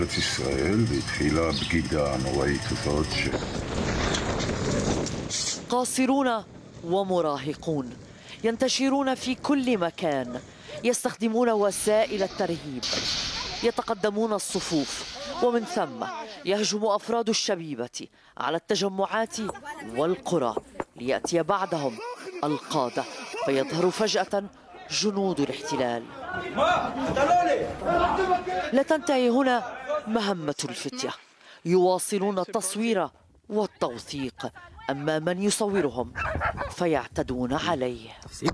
ישראל והתחילה בגידה נוראית הזאת. قاصرون ومراهقون ينتشرون في كل مكان، يستخدمون وسائل الترهيب، يتقدمون الصفوف، ومن ثم يهجم أفراد الشبيبة على التجمعات والقرى ليأتي بعدهم القادة فيظهر فجأة جنود الاحتلال. لا تنتهي هنا مهمة الفتية، يواصلون التصوير والتوثيق أما من يصورهم فيعتدون عليه.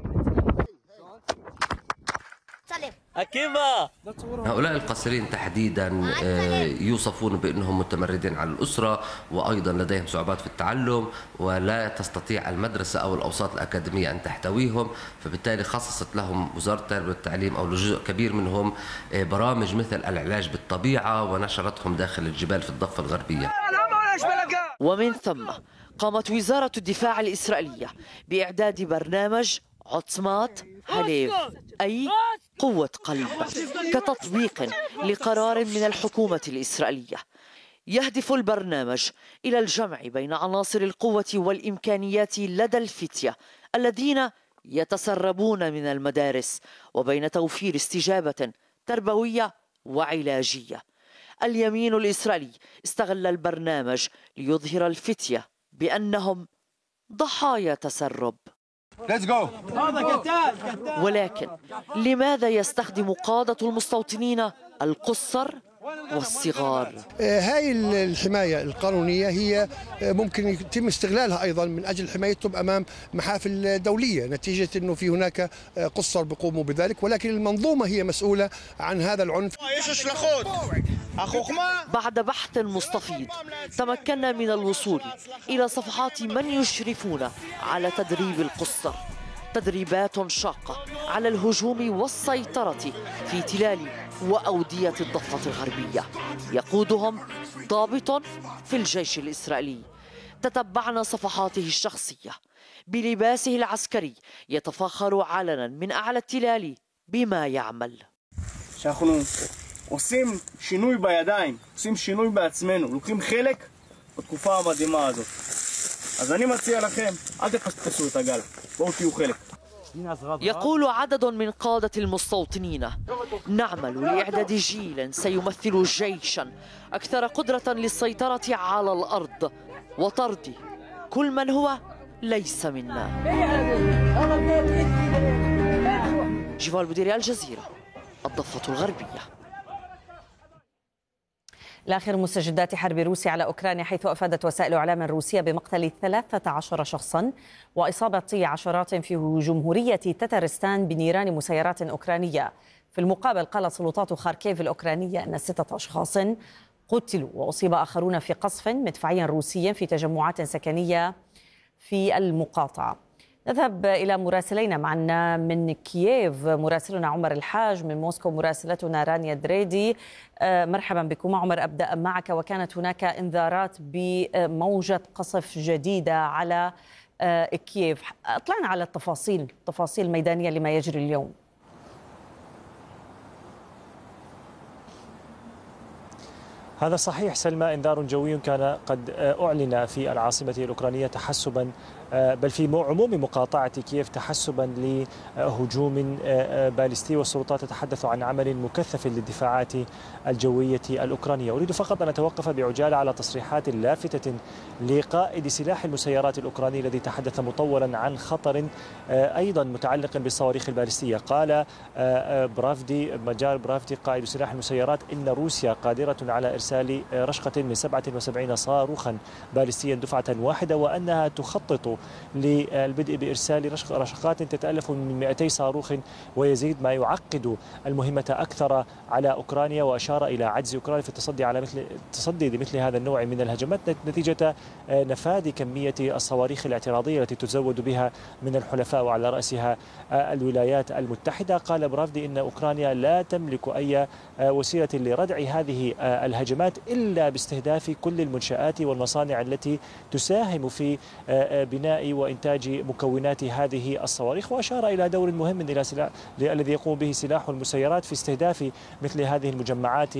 هؤلاء القاصرين تحديدا يوصفون بأنهم متمردين على الأسرة، وأيضا لديهم صعوبات في التعلم، ولا تستطيع المدرسة أو الأوساط الأكاديمية أن تحتويهم، فبالتالي خصصت لهم وزارة التربية والتعليم أو لجزء كبير منهم برامج مثل العلاج بالطبيعة، ونشرتهم داخل الجبال في الضفة الغربية. ومن ثم قامت وزارة الدفاع الإسرائيلية بإعداد برنامج عظمات هليف، أي قوة قلب، كتطبيق لقرار من الحكومة الإسرائيلية. يهدف البرنامج إلى الجمع بين عناصر القوة والإمكانيات لدى الفتية الذين يتسربون من المدارس، وبين توفير استجابة تربوية وعلاجية. اليمين الإسرائيلي استغل البرنامج ليظهر الفتية بأنهم ضحايا تسرب. ولكن لماذا يستخدم قادة المستوطنين القُصّر والصغار؟ هاي الحماية القانونية هي ممكن يتم استغلالها أيضا من أجل حمايتهم أمام محافل دولية، نتيجة أنه في هناك قُصّر بيقوموا بذلك، ولكن المنظومة هي مسؤولة عن هذا العنف. بعد بحث مستفيض تمكنا من الوصول إلى صفحات من يشرفون على تدريب القُصّر، تدريبات شاقة على الهجوم والسيطرة في تلال وأودية الضفة الغربية، يقودهم ضابط في الجيش الإسرائيلي. تتبعنا صفحاته الشخصية بلباسه العسكري، يتفاخر علنا من أعلى التلال بما يعمل. עושים שינוי בידיים, עושים שינוי בעצמנו, לוקחים חלק בתקופה המדהימה הזאת. אז אני מציע לכם, אל תפספסו את הגל, בואו תהיו חלק. يقول عدد من قادة المستوطنين: نعمل لإعداد جيل سيمثل جيشا أكثر قدرة للسيطرة على الأرض وطرد كل من هو ليس منا. جيفال بوديري، الجزيرة، الضفة الغربية. لآخر مستجدات حرب روسيا على أوكرانيا، حيث أفادت وسائل إعلام روسية بمقتل 13 شخصا وإصابة عشرات في جمهورية تترستان بنيران مسيرات أوكرانية. في المقابل قالت سلطات خاركيف الأوكرانية أن 6 أشخاص قتلوا وأصيب آخرون في قصف مدفعي روسي في تجمعات سكنية في المقاطعة. نذهب إلى مراسلينا معنا من كييف، مراسلنا عمر الحاج، من موسكو مراسلتنا رانيا دريدي. مرحبا بكم عمر، أبدأ معك. وكانت هناك إنذارات بموجة قصف جديدة على كييف، أطلعنا على تفاصيل ميدانية لما يجري اليوم. هذا صحيح سلمى، إنذار جوي كان قد أعلن في العاصمة الأوكرانية تحسبا، بل في عموم مقاطعة كييف تحسبا لهجوم باليستي، والسلطات تتحدث عن عمل مكثف للدفاعات الجوية الأوكرانية. أريد فقط أن أتوقف بعجالة على تصريحات لافتة لقائد سلاح المسيرات الأوكراني الذي تحدث مطولا عن خطر أيضا متعلق بالصواريخ الباليستية. قال مجار برافدي قائد سلاح المسيرات إن روسيا قادرة على إرسال رشقة من 77 صاروخا باليستيا دفعة واحدة، وأنها تخطط للبدء بإرسال رشقات تتألف من 200 صاروخ ويزيد، ما يعقد المهمة أكثر على أوكرانيا. وأشار إلى عجز أوكرانيا في التصدي لمثل هذا النوع من الهجمات نتيجة نفاذ كمية الصواريخ الاعتراضية التي تزود بها من الحلفاء وعلى رأسها الولايات المتحدة. قال برافدي إن أوكرانيا لا تملك أي وسيلة لردع هذه الهجمات إلا باستهداف كل المنشآت والمصانع التي تساهم في بناء وإنتاج مكونات هذه الصواريخ. وأشار إلى دور مهم الذي يقوم به سلاح المسيرات في استهداف مثل هذه المجمعات